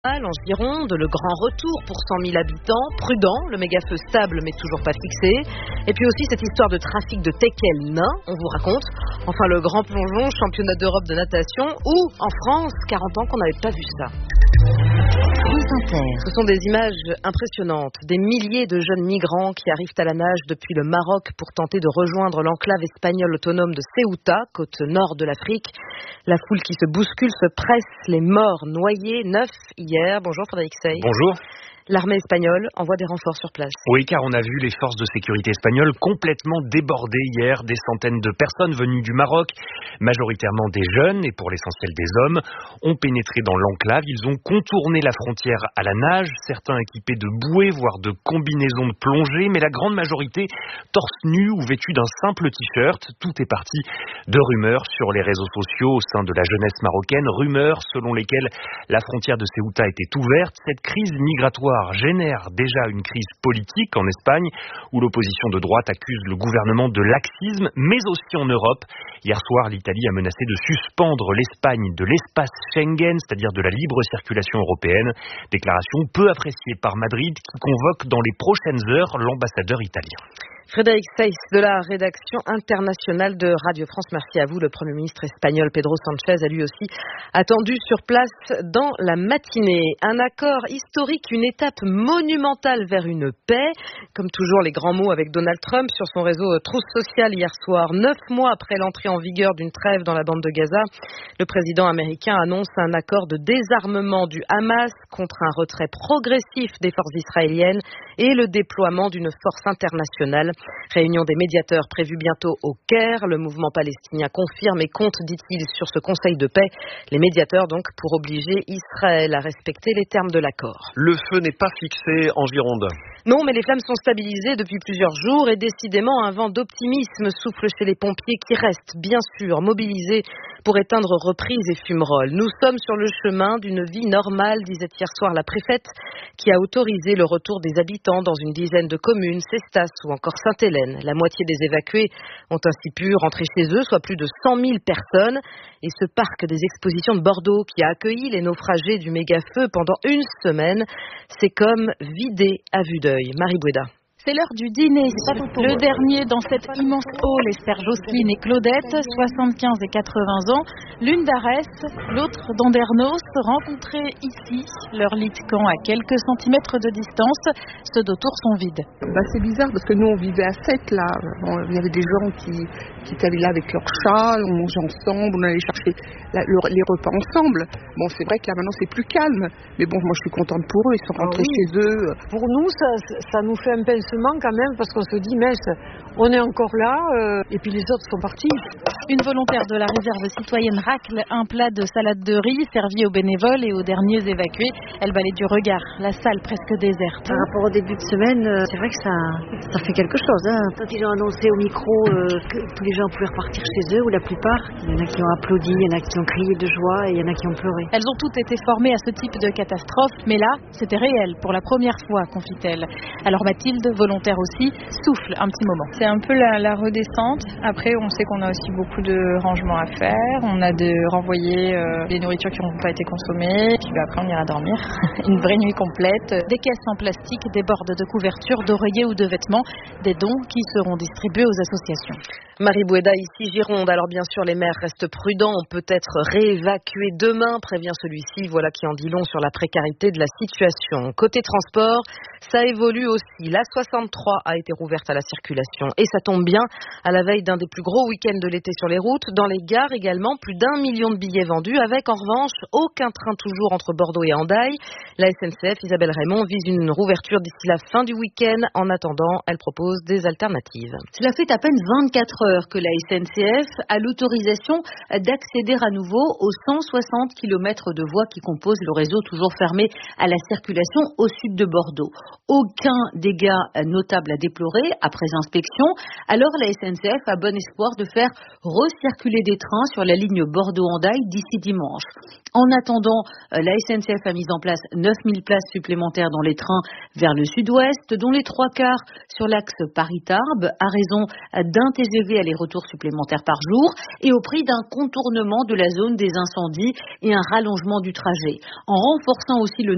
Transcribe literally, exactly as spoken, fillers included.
En Gironde, le grand retour pour cent mille habitants, prudent, le méga-feu stable mais toujours pas fixé. Et puis aussi cette histoire de trafic de teckels nains, on vous raconte. Enfin le grand plongeon, championnat d'Europe de natation, ou en France, quarante ans qu'on n'avait pas vu ça. Ce sont des images impressionnantes, des milliers de jeunes migrants qui arrivent à la nage depuis le Maroc pour tenter de rejoindre l'enclave espagnole autonome de Ceuta, côte nord de l'Afrique. La foule qui se bouscule, se presse, les morts noyés, neuf hier. Bonjour Frédéric Sey. Bonjour. L'armée espagnole envoie des renforts sur place. Oui, car on a vu les forces de sécurité espagnoles complètement débordées hier. Des centaines de personnes venues du Maroc, majoritairement des jeunes et pour l'essentiel des hommes, ont pénétré dans l'enclave. Ils ont contourné la frontière à la nage, certains équipés de bouées, voire de combinaisons de plongée, mais la grande majorité torse nu ou vêtus d'un simple t-shirt. Tout est parti de rumeurs sur les réseaux sociaux au sein de la jeunesse marocaine, rumeurs selon lesquelles la frontière de Ceuta était ouverte. Cette crise migratoire génère déjà une crise politique en Espagne où l'opposition de droite accuse le gouvernement de laxisme, mais aussi en Europe. Hier soir, l'Italie a menacé de suspendre l'Espagne de l'espace Schengen, c'est-à-dire de la libre circulation européenne. Déclaration peu appréciée par Madrid qui convoque dans les prochaines heures l'ambassadeur italien. Frédéric Sey de la rédaction internationale de Radio France. Merci à vous. Le Premier ministre espagnol Pedro Sánchez a lui aussi attendu sur place dans la matinée. Un accord historique, une étape monumentale vers une paix. Comme toujours, les grands mots avec Donald Trump sur son réseau Truth Social hier soir. Neuf mois après l'entrée en vigueur d'une trêve dans la bande de Gaza, le président américain annonce un accord de désarmement du Hamas contre un retrait progressif des forces israéliennes et le déploiement d'une force internationale. Réunion des médiateurs prévue bientôt au Caire. Le mouvement palestinien confirme et compte, dit-il, sur ce conseil de paix. Les médiateurs, donc, pour obliger Israël à respecter les termes de l'accord. Le feu n'est pas fixé en Gironde. Non, mais les flammes sont stabilisées depuis plusieurs jours et décidément un vent d'optimisme souffle chez les pompiers qui restent, bien sûr, mobilisés pour éteindre reprises et fumerolles. Nous sommes sur le chemin d'une vie normale, disait hier soir la préfète, qui a autorisé le retour des habitants dans une dizaine de communes, Cestas ou encore Sainte-Hélène. La moitié des évacués ont ainsi pu rentrer chez eux, soit plus de cent mille personnes. Et ce parc des expositions de Bordeaux, qui a accueilli les naufragés du méga-feu pendant une semaine, c'est comme vidé à vue d'œil. Marie Boueda. C'est l'heure du dîner. Le dernier dans cette immense hall espère Jocelyne et Claudette, soixante-quinze et quatre-vingts ans, l'une d'Arès, l'autre d'Andernos, rencontrés ici, leur lit de camp à quelques centimètres de distance, ceux d'autour sont vides. Bah, c'est bizarre parce que nous on vivait à sept là, bon, il y avait des gens qui, qui étaient là avec leurs chats, on mangeait ensemble, on allait chercher la, le, les repas ensemble. Bon, c'est vrai que là maintenant c'est plus calme, mais bon, moi je suis contente pour eux, ils sont rentrés ah oui. chez eux. Pour nous, ça, ça nous fait un pincement quand même parce qu'on se dit mais on est encore là euh, et puis les autres sont partis. Une volontaire de la réserve citoyenne racle un plat de salade de riz servi aux bénévoles et aux derniers évacués. Elle balaye du regard la salle presque déserte. Par rapport au début de semaine, euh, c'est vrai que ça, ça fait quelque chose. Hein. Quand ils ont annoncé au micro euh, que tous les gens pouvaient repartir chez eux, ou la plupart, il y en a qui ont applaudi, il y en a qui ont crié de joie et il y en a qui ont pleuré. Elles ont toutes été formées à ce type de catastrophe, mais là, c'était réel pour la première fois, confie-t-elle. Alors Mathilde, volontaire aussi, souffle un petit moment. C'est un peu la, la redescente. Après, on sait qu'on a aussi beaucoup de rangements à faire. On a de renvoyer euh, les nourritures qui n'ont pas été consommées. Puis bah, après, on ira dormir. Une vraie nuit complète. Des caisses en plastique, des bordes de couverture, d'oreillers ou de vêtements. Des dons qui seront distribués aux associations. Marie Boueda, ici Gironde. Alors bien sûr, les maires restent prudents. On peut être réévacué demain, prévient celui-ci. Voilà qui en dit long sur la précarité de la situation. Côté transport, ça évolue aussi. La soixante-trois a été rouverte à la circulation et ça tombe bien à la veille d'un des plus gros week-ends de l'été sur les routes. Dans les gares également, plus d'un million de billets vendus avec en revanche aucun train toujours entre Bordeaux et Hendaye. La S N C F, Isabelle Raymond, vise une rouverture d'ici la fin du week-end. En attendant, elle propose des alternatives. Cela fait à peine vingt-quatre heures que la S N C F a l'autorisation d'accéder à nouveau aux cent soixante kilomètres de voies qui composent le réseau toujours fermé à la circulation au sud de Bordeaux. Aucun dégât notable à déplorer après inspection. Alors la S N C F a bon espoir de faire recirculer des trains sur la ligne Bordeaux-Hendaye d'ici dimanche. En attendant, la S N C F a mis en place neuf mille places supplémentaires dans les trains vers le sud-ouest, dont les trois quarts sur l'axe Paris-Tarbes, à raison d'un T G V aller-retour supplémentaire par jour et au prix d'un contournement de la zone des incendies et un rallongement du trajet. En renforçant aussi le